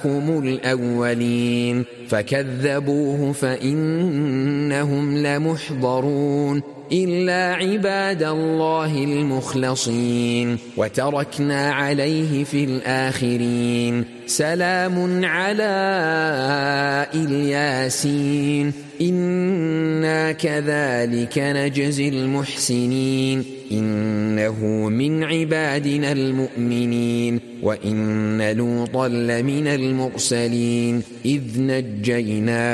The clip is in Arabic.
الأولين فكذبوه فإنهم لمحضرون إلا عباد الله المخلصين وتركنا عليه في الآخرين سلام على الياسين إنا كذلك نجزي المحسنين إنه من عبادنا المؤمنين وإن لوطا لمن المرسلين إذ نجيناه